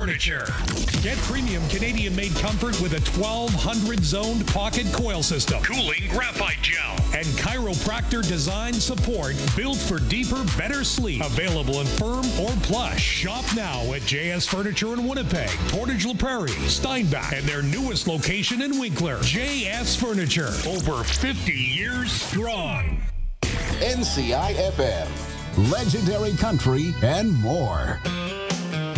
Furniture. Get premium Canadian-made comfort with a 1200-zoned pocket coil system, cooling graphite gel, and chiropractor design support built for deeper, better sleep. Available in firm or plush. Shop now at JS Furniture in Winnipeg, Portage La Prairie, Steinbach, and their newest location in Winkler. JS Furniture, over 50 years strong. NCI FM, legendary country, and more.